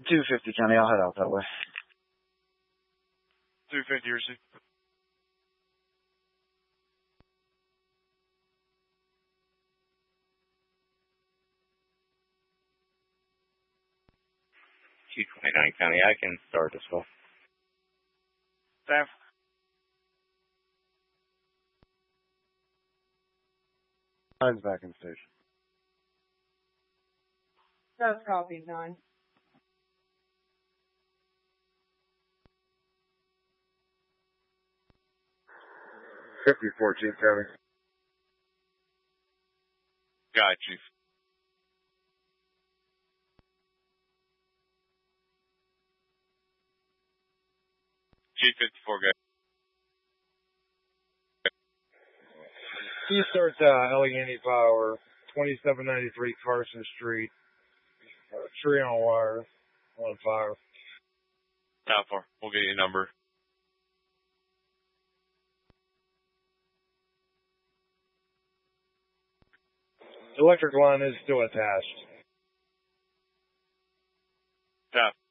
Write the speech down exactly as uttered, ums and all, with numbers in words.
two fifty, County. I'll head out that way. two fifty, receive. two twenty-nine, County. I can start this call. Staff. Nine's back in station. That's copy, nine. fifty fourteen, County. Got it, Chief. Chief fifty-four, guys. He starts uh, Allegheny Power, twenty-seven ninety-three Carson Street. Uh, tree on wire, on fire. How far? We'll get you a number. The electric line is still attached. Staff.